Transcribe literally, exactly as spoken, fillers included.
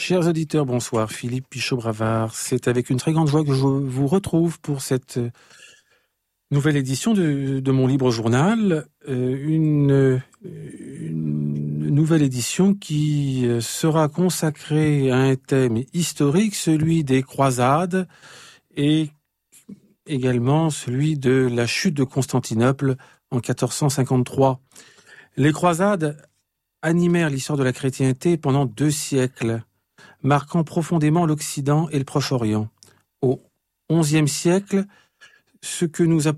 Chers auditeurs, bonsoir. Philippe Pichot-Bravard. C'est avec une très grande joie que je vous retrouve pour cette nouvelle édition de, de mon libre journal. Euh, une, une nouvelle édition qui sera consacrée à un thème historique, celui des croisades, et également celui de la chute de Constantinople en quatorze cent cinquante-trois. Les croisades animèrent l'histoire de la chrétienté pendant deux siècles, marquant profondément l'Occident et le Proche-Orient. Au onzième siècle, ce que nous appelons